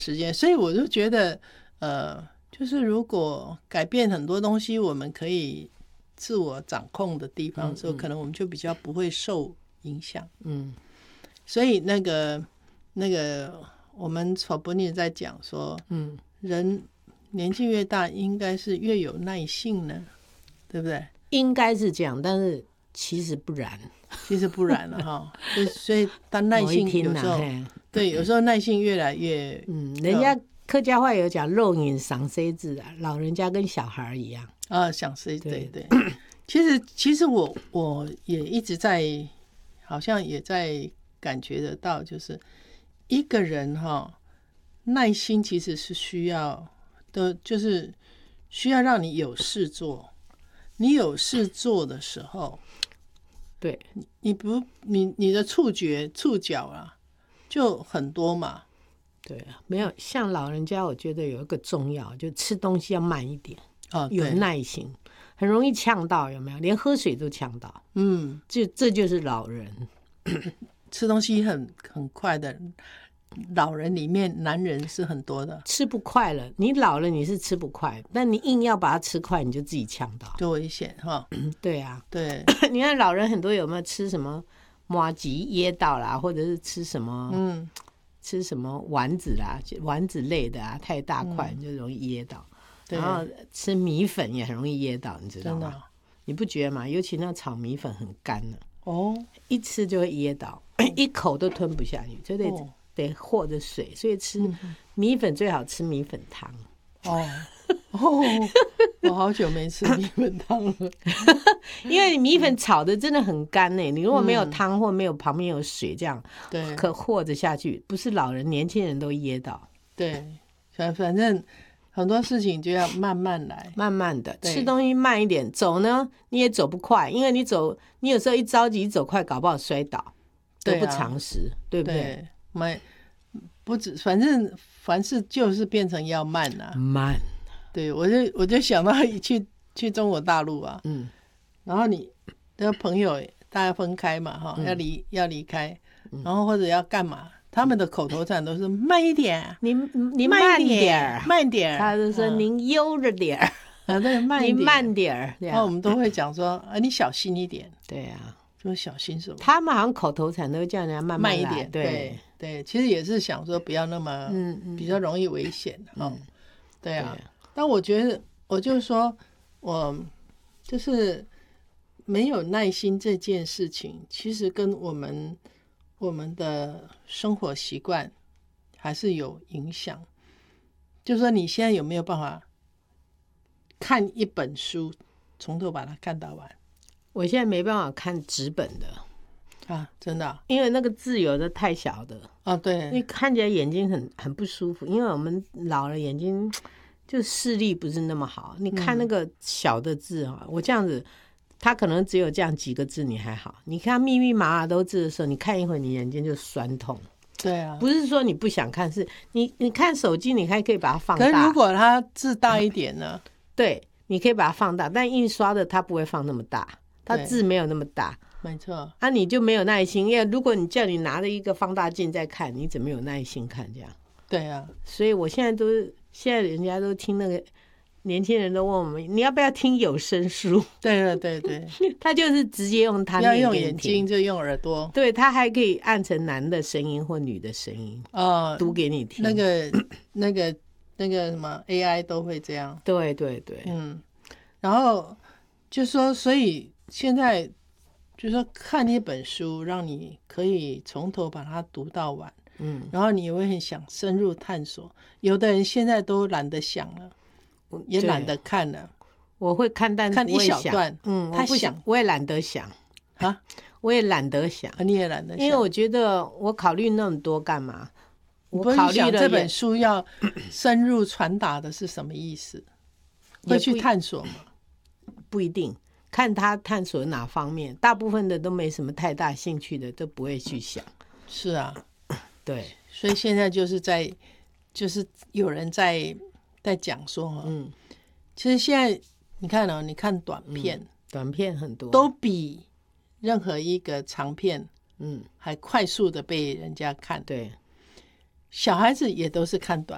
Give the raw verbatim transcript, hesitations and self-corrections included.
时间，所以我就觉得，呃，就是如果改变很多东西，我们可以自我掌控的地方的时候，嗯嗯可能我们就比较不会受影响。嗯，所以那个那个，我们草伯尼在讲说，嗯，人年纪越大，应该是越有耐性呢，对不对？ 应该是这样，但是其实不然， 其实不然了哈。所以他耐性有时候。对，有时候耐性越来越， 嗯，人家客家话有讲肉眼赏谁字啊，老人家跟小孩一样啊，想谁对对。其实其实我我也一直在，好像也在感觉得到，就是一个人哈，耐心其实是需要的，就是需要让你有事做。你有事做的时候， 对， 你不你你的触觉触角啊。就很多嘛， 对啊，没有像老人家，我觉得有一个重要，就吃东西要慢一点， 哦， 有耐心，很容易呛到，有没有？连喝水都呛到，嗯，这这就是老人吃东西很很快的，老人里面男人是很多的， 吃不快了，你老了你是吃不快，但你硬要把它吃快，你就自己呛到， 就危险哈。 对啊， 对， 你看老人很多有没有吃什么？麻糬噎到啦，或者是吃什么，嗯，吃什么丸子啦，丸子类的啊，太大块就容易噎到。嗯、然后吃米粉也很容易噎到，你知道吗？你不觉得吗？尤其那炒米粉很干了，哦，一吃就会噎到，一口都吞不下去，就得、哦、得和着水，所以吃米粉最好吃米粉汤。 哦。哦，我好久没吃米粉汤了， 因为你米粉炒的真的很干呢。你如果没有汤或没有旁边有水，这样对可和着下去，不是老人年轻人都噎到。 对，反反正很多事情就要慢慢来， 慢慢的吃东西慢一点，走呢你也走不快，因为你走你有时候一着急走快，搞不好摔倒，得不偿失， 对,、啊、对不对？ 慢不止，反正凡事就是变成要慢啊， 慢。 对，我就我就想到去去中国大陆啊，嗯，然后你的朋友大家分开嘛，哈、嗯，要离要离开，然后或者要干嘛，他们的口头禅都是慢一点， 你你慢点， 慢点， 他就说您悠着点儿， 啊，对，慢一点， 你慢点儿， 然后我们都会讲说，啊，你小心一点， 对啊， 就是小心什么？ 他们好像口头禅都叫人家慢慢慢一点，对对，其实也是想说不要那么，嗯嗯，比较容易危险，嗯，对啊。但我觉得，我就说，我就是没有耐心这件事情，其实跟我们我们的生活习惯还是有影响。就说你现在有没有办法看一本书，从头把它看到完？ 我现在没办法看纸本的啊，真的、啊， 因为那个字有的太小的啊，对， 你看起来眼睛很很不舒服，因为我们老了眼睛。就视力不是那么好，你看那个小的字啊、嗯，我这样子，它可能只有这样几个字，你还好。你看密密麻麻都字的时候，你看一会儿，你眼睛就酸痛。 对啊， 不是说你不想看，是你你看手机，你还可以把它放大。 可是如果它字大一点呢？ 对，你可以把它放大，但印刷的它不会放那么大，它字没有那么大。 没错， 啊，你就没有耐心，因为如果你叫你拿着一个放大镜在看，你怎么有耐心看这样？ 对啊， 所以我现在都是。现在人家都听那个年轻人都问我们，你要不要听有声书？ 对对对对， 他就是直接用他要用眼睛就用耳朵， 对他还可以按成男的声音或女的声音哦，读给你听。 那个那个那个什么 A I 都会这样， 对对对， 嗯，然后就说，所以现在就说看一本书，让你可以从头把它读到完。嗯，然后你也会很想深入探索，有的人现在都懒得想了，也懒得看了。 我会看，但看一小段， 嗯， 他想， 我也懒得想啊， 我也懒得想， 你也懒得想， 因为我觉得我考虑那么多干嘛？ 我考虑了这本书要深入传达的是什么意思？会去探索吗？ 不一定，看他探索哪方面，大部分的都没什么太大兴趣的，都不会去想。 是啊。 对， 所以现在就是在，就是有人在在讲说，嗯，其实现在你看哦，你看短片，嗯、 短片很多， 都比任何一个长片，嗯，还快速的被人家看。 对， 小孩子也都是看短